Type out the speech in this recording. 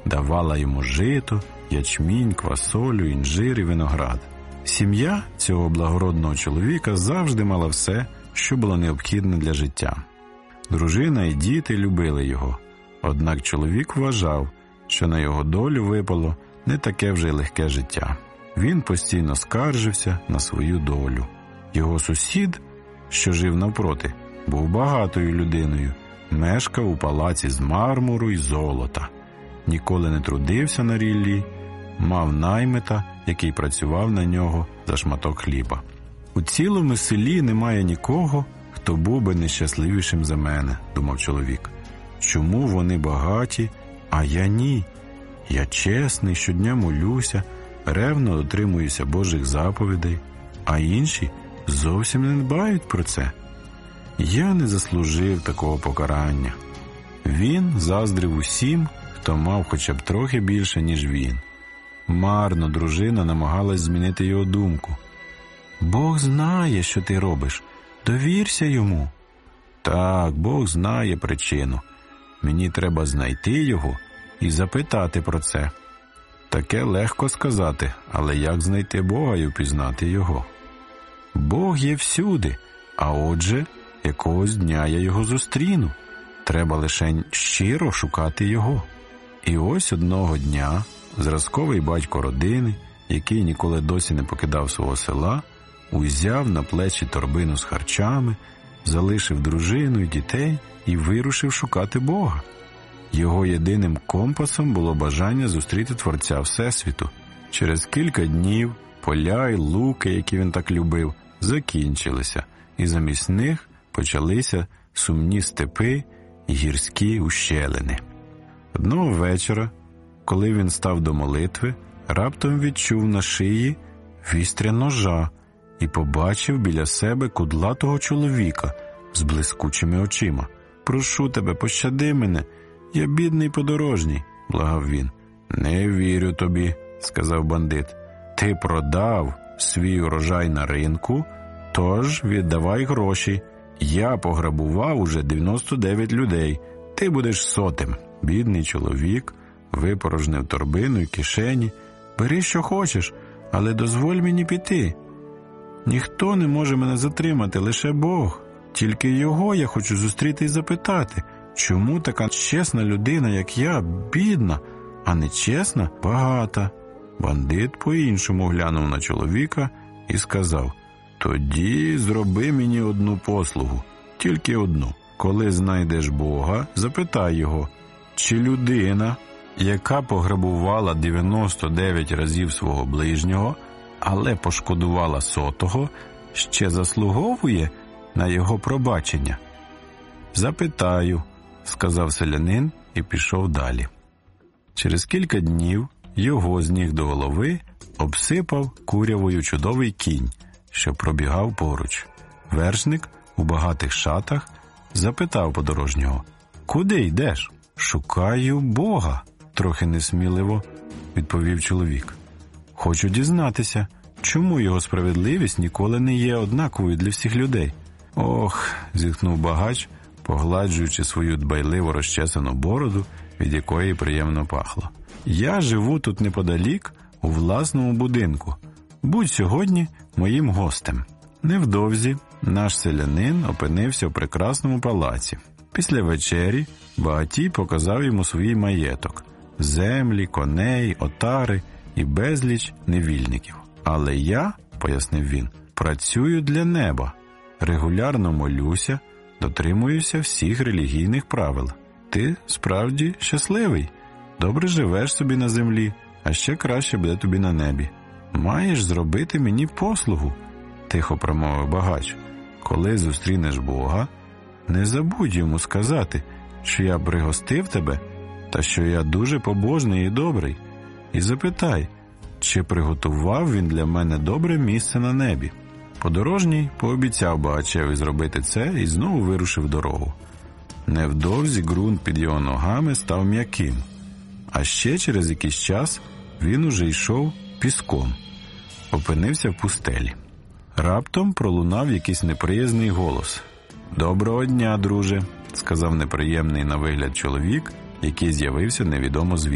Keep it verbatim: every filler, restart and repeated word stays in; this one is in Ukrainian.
давала йому жито, ячмінь, квасолю, інжир і виноград. Сім'я цього благородного чоловіка завжди мала все, що було необхідне для життя. Дружина і діти любили його, однак чоловік вважав, що на його долю випало не таке вже й легке життя. Він постійно скаржився на свою долю. Його сусід, що жив навпроти, був багатою людиною, мешкав у палаці з мармуру й золота, ніколи не трудився на ріллі, мав наймита, який працював на нього за шматок хліба. У цілому селі немає нікого, хто був би нещасливішим за мене, думав чоловік. Чому вони багаті, а я ні? Я чесний, щодня молюся, ревно дотримуюся Божих заповідей, а інші зовсім не дбають про це. Я не заслужив такого покарання. Він заздрив усім, хто мав хоча б трохи більше, ніж він. Марно дружина намагалась змінити його думку. Бог знає, що ти робиш. Довірся йому. Так, Бог знає причину. Мені треба знайти його і запитати про це. Таке легко сказати, але як знайти Бога і впізнати його? Бог є всюди, а отже, якогось дня я його зустріну. Треба лише щиро шукати його. І ось одного дня зразковий батько родини, який ніколи досі не покидав свого села, узяв на плечі торбину з харчами, залишив дружину і дітей і вирушив шукати Бога. Його єдиним компасом було бажання зустріти Творця Всесвіту. Через кілька днів поля й луки, які він так любив, закінчилися, і замість них почалися сумні степи і гірські ущелини. Одного вечора, коли він став до молитви, раптом відчув на шиї вістря ножа і побачив біля себе кудлатого чоловіка з блискучими очима. «Прошу тебе, пощади мене, я бідний подорожній», – благав він. «Не вірю тобі», – сказав бандит. «Ти продав свій урожай на ринку, тож віддавай гроші. Я пограбував уже дев'яносто дев'ять людей, ти будеш сотим». Бідний чоловік випорожнив торбину й кишені. «Бери, що хочеш, але дозволь мені піти. Ніхто не може мене затримати, лише Бог. Тільки його я хочу зустріти і запитати, чому така чесна людина, як я, бідна, а нечесна – багата». Бандит по-іншому глянув на чоловіка і сказав: «Тоді зроби мені одну послугу, тільки одну. Коли знайдеш Бога, запитай його, чи людина, яка пограбувала дев'яносто дев'ять разів свого ближнього, але пошкодувала сотого, ще заслуговує на його пробачення?» «Запитаю», – сказав селянин і пішов далі. Через кілька днів його з ніг до голови обсипав курявою чудовий кінь, що пробігав поруч. Вершник у багатих шатах запитав подорожнього: «Куди йдеш?» «Шукаю Бога», – трохи несміливо відповів чоловік. «Хочу дізнатися, чому його справедливість ніколи не є однаковою для всіх людей». «Ох», – зітхнув багач, погладжуючи свою дбайливо розчесану бороду, від якої приємно пахло. «Я живу тут неподалік, у власному будинку. Будь сьогодні моїм гостем». Невдовзі наш селянин опинився в прекрасному палаці. Після вечері багатій показав йому свій маєток – землі, коней, отари і безліч невільників. «Але я, – пояснив він, – працюю для неба, регулярно молюся, дотримуюся всіх релігійних правил. Ти справді щасливий, добре живеш собі на землі, а ще краще буде тобі на небі. Маєш зробити мені послугу», – тихо промовив багач. «Коли зустрінеш Бога, не забудь йому сказати, що я пригостив тебе та що я дуже побожний і добрий. І запитай, чи приготував він для мене добре місце на небі». Подорожній пообіцяв багачеві зробити це і знову вирушив в дорогу. Невдовзі ґрунт під його ногами став м'яким, а ще через якийсь час він уже йшов піском, опинився в пустелі. Раптом пролунав якийсь неприязний голос. «Доброго дня, друже», – сказав неприємний на вигляд чоловік, який з'явився невідомо звідки.